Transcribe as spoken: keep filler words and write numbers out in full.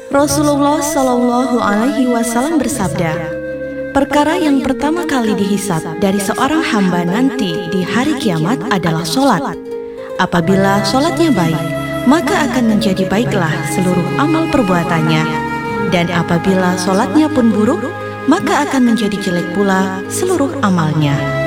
Rasulullah Shallallahu Alaihi Wasallam bersabda, perkara yang pertama kali dihisab dari seorang hamba nanti di hari kiamat adalah sholat. Apabila sholatnya baik, maka akan menjadi baiklah seluruh amal perbuatannya. Dan apabila sholatnya pun buruk, maka akan menjadi jelek pula seluruh amalnya.